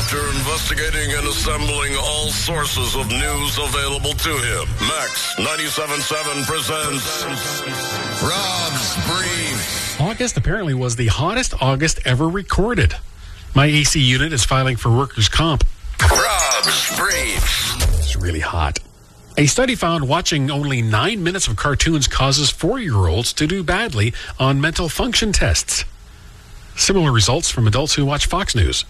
After investigating and assembling all sources of news available to him, Max 97.7 presents Rob's Brief. August apparently was the hottest August ever recorded. My AC unit is filing for workers' comp. Rob's Brief. It's really hot. A study found watching only 9 minutes of cartoons causes 4-year-olds to do badly on mental function tests. Similar results from adults who watch Fox News.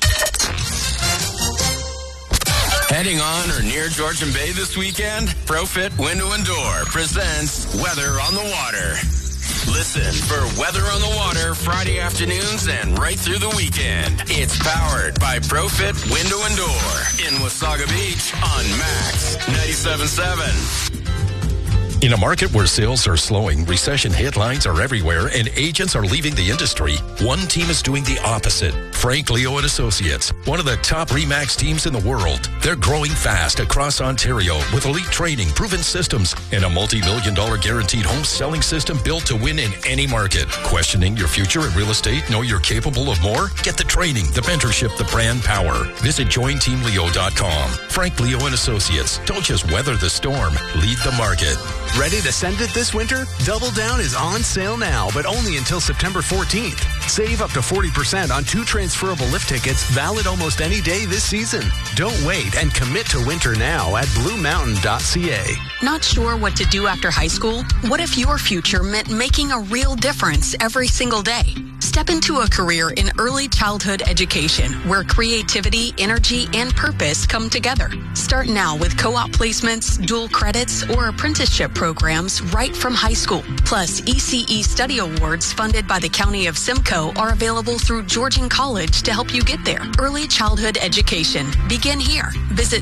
Heading on or near Georgian Bay this weekend? ProFit Window and Door presents Weather on the Water. Listen for Weather on the Water Friday afternoons and right through the weekend. It's powered by ProFit Window and Door in Wasaga Beach on Max 97.7. In a market where sales are slowing, recession headlines are everywhere, and agents are leaving the industry, one team is doing the opposite. Frank Leo & Associates, one of the top RE/MAX teams in the world. They're growing fast across Ontario with elite training, proven systems, and a multi-million-dollar guaranteed home selling system built to win in any market. Questioning your future in real estate? Know you're capable of more? Get the training, the mentorship, the brand power. Visit jointeamleo.com. Frank Leo & Associates. Don't just weather the storm. Lead the market. Ready to send it this winter? Double Down is on sale now, but only until September 14th. Save up to 40% on 2 transferable lift tickets, valid almost any day this season. Don't wait and commit to winter now at bluemountain.ca. Not sure what to do after high school? What if your future meant making a real difference every single day? Step into a career in early childhood education where creativity, energy, and purpose come together. Start now with co-op placements, dual credits, or apprenticeship programs right from high school. Plus, ECE Study Awards funded by the County of Simcoe are available through Georgian College to help you get there. Early childhood education. Begin here. Visit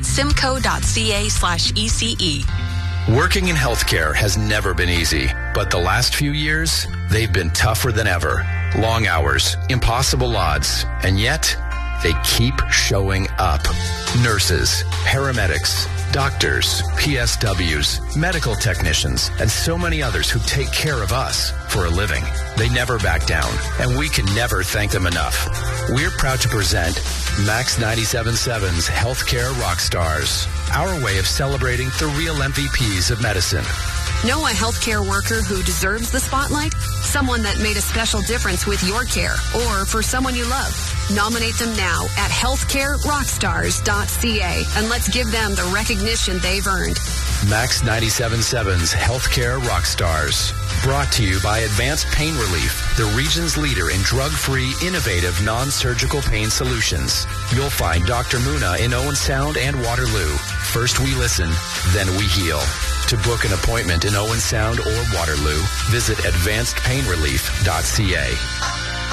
simcoe.ca/ECE. Working in healthcare has never been easy, but the last few years, they've been tougher than ever. Long hours, impossible odds, and yet they keep showing up. Nurses, paramedics, doctors, PSWs, medical technicians, and so many others who take care of us for a living. They never back down, and we can never thank them enough. We're proud to present Max 97.7's Healthcare Rockstars, our way of celebrating the real MVPs of medicine. Know a healthcare worker who deserves the spotlight? Someone that made a special difference with your care or for someone you love. Nominate them now at healthcarerockstars.ca and let's give them the recognition they've earned. Max 97.7's Healthcare Rockstars. Brought to you by Advanced Pain Relief, the region's leader in drug-free, innovative, non-surgical pain solutions. You'll find Dr. Muna in Owen Sound and Waterloo. First we listen, then we heal. To book an appointment in Owen Sound or Waterloo, visit advancedpainrelief.ca.